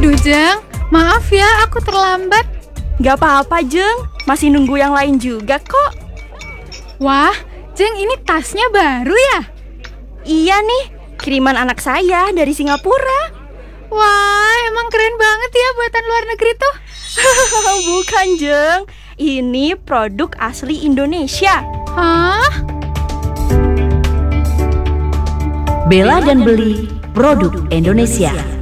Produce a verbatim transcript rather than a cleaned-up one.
Aduh Jeng, maaf ya aku terlambat. Gak apa-apa Jeng, masih nunggu yang lain juga kok. Wah, Jeng ini tasnya baru ya? Iya nih, kiriman anak saya dari Singapura. Wah, emang keren banget ya buatan luar negeri tuh. Bukan Jeng, ini produk asli Indonesia. Hah? Bela dan beli produk Indonesia.